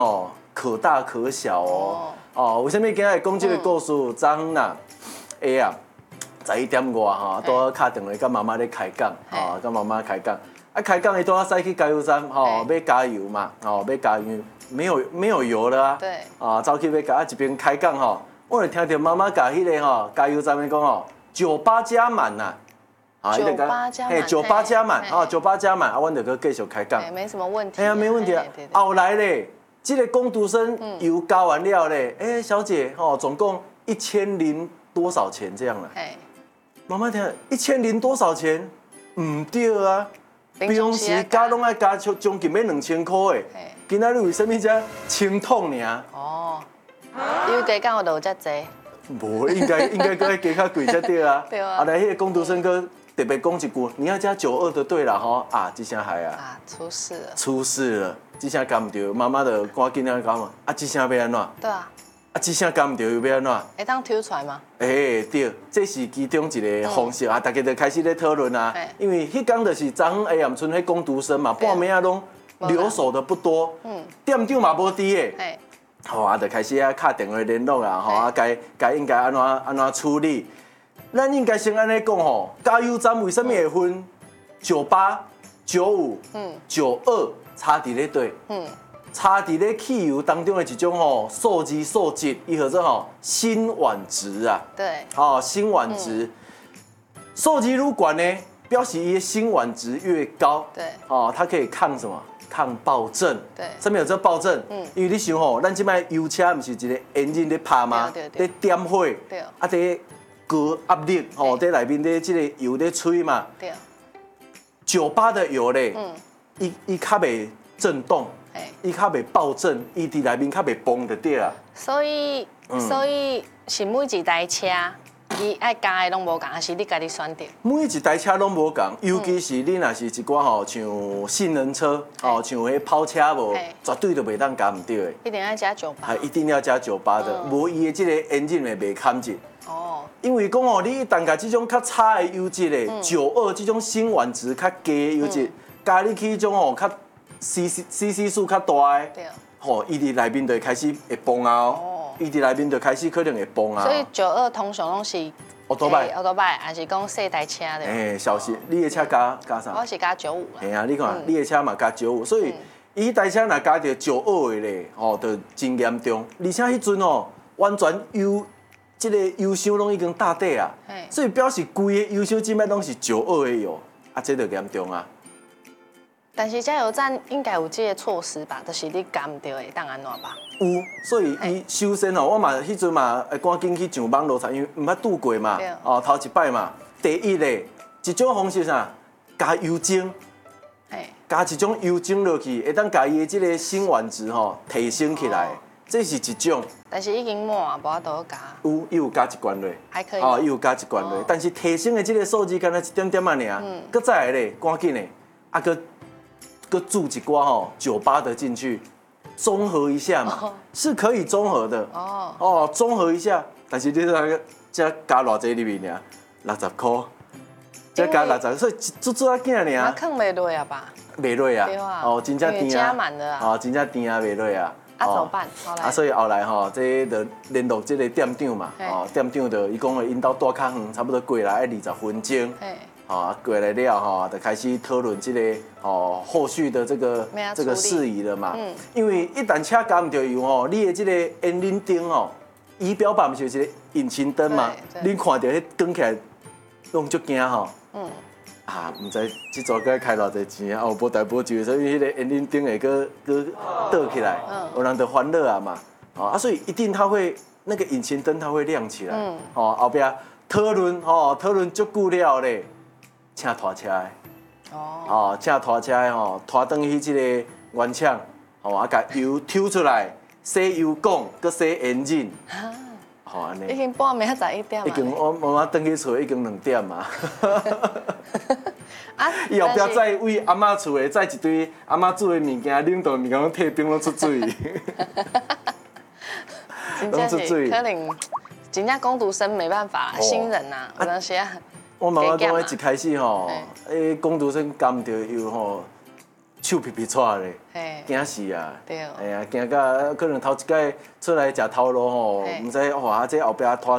哦，可大可小哦。哦，为什么今日讲这个故事？昨昏呐，下啊11点外哈，拄好敲电话跟妈妈咧开讲，哦，跟妈妈开讲。啊，开讲伊拄好驶去加油站，吼，要加油嘛，吼，要加油，没有油了啊。 对。 啊，走去要加，一边开讲吼，我就听到妈妈甲迄个吼加油站咧讲吼，98加满呐。 啊，98加满。 98加满，哦，98加满，啊，阮就去继续开讲。 没什么问题。 哎呀，没问题啊。后来咧，这个工读生油加完了咧，哎，小姐，哦，总共1000多少钱这样了？妈妈听1000多少钱？唔对啊。平时加拢爱加将近要2000块的，今仔日为什么才清痛尔？ 哦，油加讲我都有遮济。 无，应该搁要加较贵才对啊。 对啊。 后来迄个工读生哥特别讲一句，你要加92就对了吼。啊，这声害啊。 啊，出事了。 出事了，这声加唔对，妈妈就赶紧啊讲嘛，啊，这声要安怎？ 对啊。 啊，这声加唔对又要安怎？ 会当抽出来吗？ 哎，对，这是其中一个方式啊，大家就开始咧讨论啊。因为迄天就是昨昏下暗村迄工读生嘛，半暝啊拢留守的不多，店长嘛无伫诶，好啊，就开始啊敲电话联络啦，吼啊，该应该安怎处理？咱应该先安尼讲吼，加油站为什么会分98、95、92差伫咧对？差伫咧汽油当中的一种吼数字数值，伊叫做吼辛烷值啊。 对。 哦，辛烷值，数值愈高呢，表示伊的辛烷值越高。 对。 哦，它可以抗什么？抗暴震。 对。 上面有这暴震。因为你想吼，咱即摆油车不是一个引擎咧拍吗？咧点火。 对。 啊，伫高压力吼，伫内面咧即个油咧吹嘛。 对。 98的油咧，伊较袂震动。伊较袂暴震，伊伫内面较袂崩就对啦。 所以是每一台车，伊爱加的拢无共，还是你家己选择？ 每一台车拢无共，尤其是你若是一寡吼像性能车，吼像迄跑车无，绝对就袂当加唔对的。 一定要加98。 一定要加98的，无伊的这个 engine 会袂堪进。 哦。 因为讲吼，你一旦甲这种较差的油质的92这种辛烷值较低的油质，加入去种吼较CC 数较大的，吼，伊伫内面就开始会崩啊！哦，伊伫内面就开始可能会崩啊！ 所以92通常拢是奥多拜， 还是讲细台车的？ 哎，小心，你的车加啥？ 我是加95啦。 哎呀，你看，你的车嘛加95，所以伊台车若加到92的咧，吼，就真严重。而且迄阵哦，完全油，这个油箱拢已经大底啊，所以表示规个油箱即摆拢是92的油，啊，这就严重啊！ 但是加油站应该有这个措施吧，就是你加唔到会当安怎吧？ 有，所以伊首先哦，我嘛迄阵嘛会赶紧去上网络查，因为毋捌拄过嘛。哦，头一摆嘛，第一咧，一种方式啥，加油精，加一种油精落去，会当加伊的这个辛烷值吼提升起来，这是一种。 但是已经满，无法度加。 有，伊有加一罐落。 还可以。 哦，伊有加一罐落，但是提升的这个数字敢若一点点啊尔。搁再来咧，赶紧咧，啊搁注一寡吼98的进去，综合一下嘛，是可以综合的。哦，综合一下，但是你那个才加偌济入面尔，60块，才加60，所以足啊囝尔。 那坑袂落啊吧？ 袂落啊。 对啊。 哦，真正甜啊。 加满了啊。 哦，真正甜啊，袂落啊。 啊，怎么办？ 啊，所以后来吼，这就联络这个店长嘛，哦，店长就伊讲的，因兜住较远，差不多过来20分钟。啊，过来了哈，就开始讨论这个哦后续的这个事宜了嘛。因为一旦车加唔到油吼，你的这个引擎灯哦，仪表板不是有一个引擎灯嘛？你看到迄光起来，拢足惊吼。啊，唔知这组该开偌济钱啊？哦，无代无志，所以迄个引擎灯会搁倒起来，有人就欢乐啊嘛。啊，所以一定它会那个引擎灯它会亮起来。哦，后边讨论足久了咧。请拖车的，哦，请拖车的吼，拖转去这个原厂，哦，啊，甲油抽出来，洗油管，搁洗引擎，吼安尼。 已经半暝才11点。 已经我妈妈转去厝已经2点嘛。啊！以后不要再为阿妈厝的载一堆阿妈煮的物件，冷冻物件拢退冰拢出水。 拢出水。可能真正工读生没办法，新人呐，有当时啊。我妈妈讲，一开始吼，工读生加唔到油吼，手手皮皮喘咧，惊死啊！ 对， 哎呀，惊到可能头一摆出来食头路吼，毋知哇，这后壁拖